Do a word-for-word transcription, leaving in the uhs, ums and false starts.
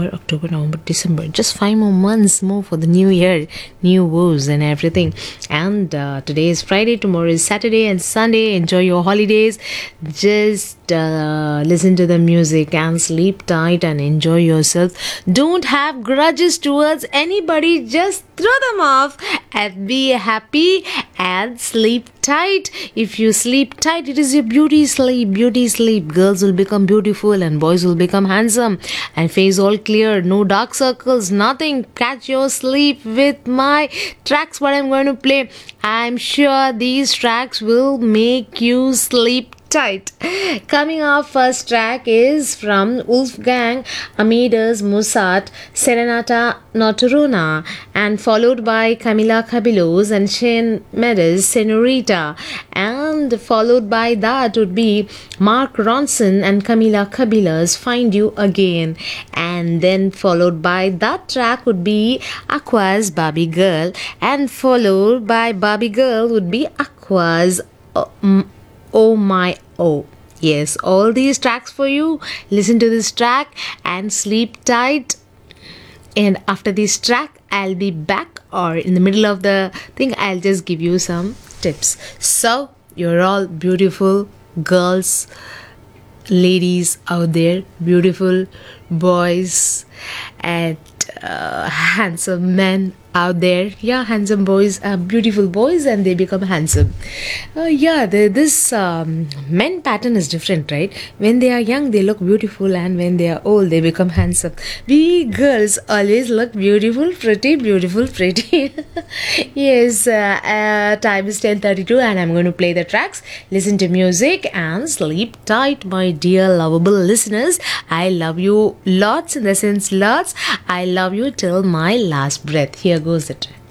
September, October, November, December. Just five more months more for the new year, new woes and everything. And uh, today is Friday, tomorrow is Saturday and Sunday. Enjoy your holidays. Just uh, listen to the music and sleep tight and enjoy yourself. Don't have grudges towards anybody. Just throw them off and be happy and sleep tight. If you sleep tight, it is your beauty sleep. Beauty sleep. Girls will become beautiful and boys will become handsome and face all clear. No dark circles, nothing. Catch your sleep with my tracks. What I'm going to play, I'm sure these tracks will make you sleep tight. Coming up, first track is from Wolfgang Amadeus Mozart, Serenata Notturna, and followed by Camila Cabello and Shane Mendes, Senorita, and followed by that would be Mark Ronson and Camila Cabello's Find You Again, and then followed by that track would be Aqua's Barbie Girl, and followed by Barbie Girl would be Aqua's uh, mm, Oh My Oh. Yes, all these tracks for you. Listen to this track and sleep tight. And after this track, I'll be back, or in the middle of the thing, I'll just give you some tips. So, you're all beautiful girls, ladies out there, beautiful boys, and uh, handsome men out there. Yeah, handsome boys are beautiful boys and they become handsome. Uh, yeah, the, this um, men pattern is different, right? When they are young, they look beautiful, and when they are old, they become handsome. We girls always look beautiful, pretty, beautiful, pretty. Yes, uh, uh, time is ten thirty-two and I'm going to play the tracks. Listen to music and sleep tight, my dear lovable listeners. I love you lots, in the sense lots. I love you till my last breath. Here goes the track.